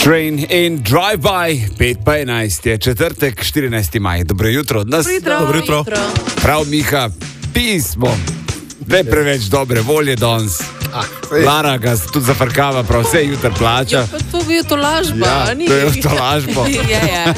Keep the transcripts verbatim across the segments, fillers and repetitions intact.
Train in drive-by, pet pa enajst je četrtek, štirinajsti maj. Dobro jutro od nas. Dobro jutro. Prav, Miha, pismo. Ne preveč dobre volje danes. Ah, Lara ga tudi zafrkava, prav vse jutro plača. Ja, to je to lažba. Ja, ni... to je to lažbo. je, je.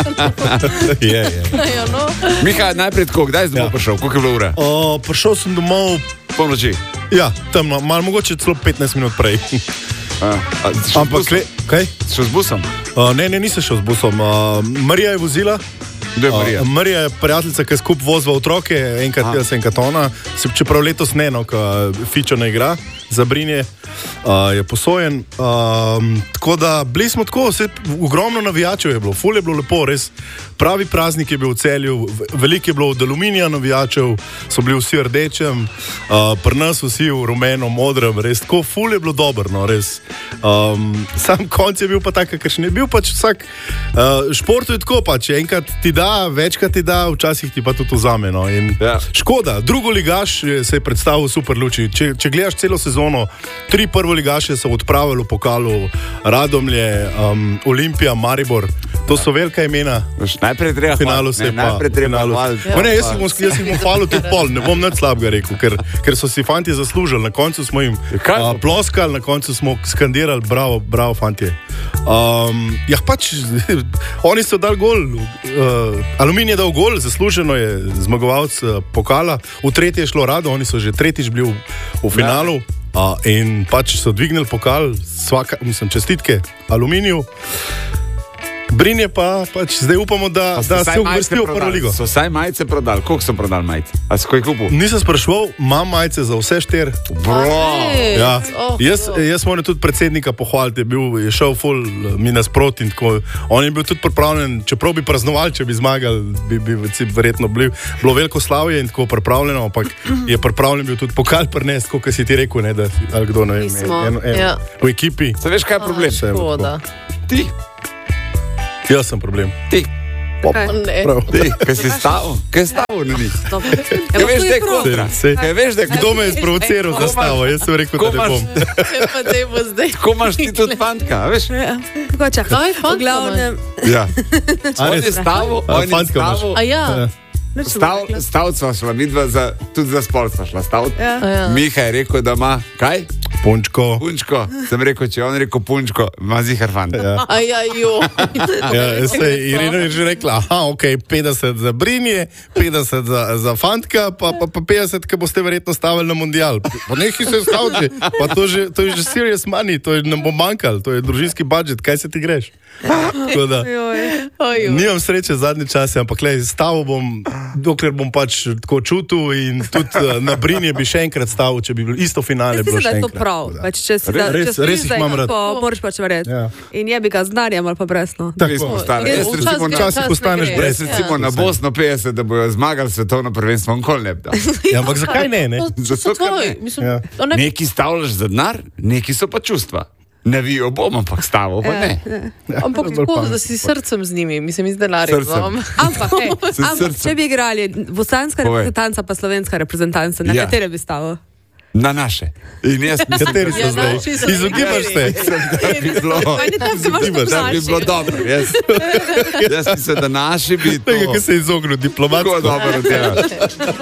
je, je. Ja, no. Miha, najprej tako, kdaj si domov Ja. prišel? Koliko je bilo ure? O, prišel sem domov, Polnoči. ja, temno, malo mogoče celo petnajst minut prej. A, a, si šel z Ampak, busom? le, kaj? Si šel z busom? O, ne, ne, nisem šel z busom. O, Marija je vozila. Kdo je Marija? O, Marija je prijateljica, ki skup vozva otroke, enkrat jaz, enkrat ona. Se- Čeprav letos ne, no, ko Fičo ne igra za Brinje, uh, je posojen. Um, tako da bili smo tako, se, ogromno navijačev je bilo, ful je bilo lepo, res pravi praznik je bil v Celju, v- veliko je bilo od aluminija navijačev, so bili vsi v rdečem, uh, pri nas vsi v rumeno, modrem, res tako, ful je bilo dobro, no, res. Um, sam konc je bil pa tak, kakšen je bil pač vsak. Uh, športu je tako pač, enkrat ti da, večkrat ti da, včasih ti pa tudi vzame. No, in Ja. škoda, drugoligaš je- se je predstavil super luči. Če, če gledaš celo sezono, tri prvoligaše so odpravili v pokalu, Radomlje, um, Olimpija, Maribor, to so velika imena. Veš, najprej treba Finalu hvaliti, se ne, je pa. najprej treba finalu- hvaliti. Ma ne, jaz jih bom, jaz jih bom hvalil tudi pol, ne bom nič slabega rekel, ker, ker so si fanti zaslužili. Na koncu smo jim kaj a, so? ploskali, na koncu smo skandirali, bravo, bravo fantje. Um, ja, pač, oni so dali gol, uh, Aluminij je dal gol, zasluženo je zmagovalec uh, pokala, v tretje je šlo rado, oni so že tretjič bili v, v finalu. Uh, in pač so dvignili pokal, svaka, mislim, čestitke Aluminiju. Brinje pa, pač zdaj upamo, da, Pa so da vsaj se majice uvrstijo v prvo prodali. ligo. So vsaj majice prodali. Koliko so prodali majice? A si kaj kupil? Nisem spraševal, imam majice za vse štiri. Bro! Ej, Ja. oh, Jaz, oh. jaz moram tudi predsednika pohvaliti, je, bil, je šel ful eh, mi nasproti in tako. On je bil tudi pripravljen, čeprav bi praznovali, če bi zmagali, bi, bi vci- verjetno bili, bilo veliko slavje in tako pripravljeno, ampak je pripravljen bil tudi pokal prinesti, kot si ti rekel, ne, da, ali kdo ne vem, Nismo, en, en, ja. v ekipi. Se veš, kaj je problem? Vse je bilo Škoda. Ti, Jaz sem problem. ti, Pop, Ne. prav. ti, kaj si stavil? Kaj je stavil na njih? Dobro. Kaj veš, da je kontra? Se- Kaj veš, da je Kdo me je sprovociral za stavo? Jaz sem rekel, da Ko ne imaš- bom. Ja, pa daj bo zdaj. Ko imaš ti tudi fantka, a veš? Mogoče. Kaj, fant, V glavnem, Ja. A On res? je stavil, A, on je fantka imaš? stavil. A ja. Ja. nič ne Stav, bom rekla. stavc sva šla, midva za, tudi za spol sva šla stavc. Ja. A ja. Miha je rekel, da ima, kaj? Punčko. Punčko. Sem rekel, če je on rekel punčko, ima zihar fant. Ja. A ja, jo. Ja, se je Irina je že rekla, aha, ok, petdeset za Brinje, petdeset za, za fantka, pa, pa, pa petdeset, ki boste verjetno stavili na mundial. Pa nekaj se stavlja, pa to, že, to je že serious money, to je nam bo manjkalo, to je družinski budžet, kaj se ti greš? Tako da, Joj. Oj, jo. nimam sreče zadnje čase, ampak le stavil bom, dokler bom pač tako čutil in tudi eh, na Brinje bi še enkrat stavil, če bi bilo isto finale. Jaz bilo mislim, da še je to enkrat, prav. tako da. Pač, če si Res- da- res- če si res jih zdaj, imam rad. pa moraš pač verjeti. Ja. In je bi ga z denarjem ali pa brez. No. Mi smo stari. Jaz Jaz včasih recimo gre, na, včasih včasih postaneš ne gre. brez jaz recimo na Bosno petdeset, da bojo zmagali svetovno prvenstvo, nikoli ne bi dal. Ja, ampak zakaj ne? ne? To- to Zato, so ker tvoji. ne. Mislim, Ja. to ne- Neki stavljaš za denar, neki so pa čustva. Navijo bom, ampak stavil pa ne. Ampak bolj tako, pametno. da si srcem z njimi, mislim, z denarjem. Srcem. no. Ampak, hej, S ampak srcem. če bi igrali bosanska Povej. reprezentanca pa slovenska reprezentanca, na Ja. katere bi stavil? Na naše. In jaz mislim, Kateri so Ja, zdaj? naši so Izogibaš se. da bi bilo, Ajde, tam se imaš Izogibaš, da bi naši. bilo dobro. Jaz, jaz mislim, da naši bi to Tega, ki se je izognil diplomatsko. tako dobro oddelali.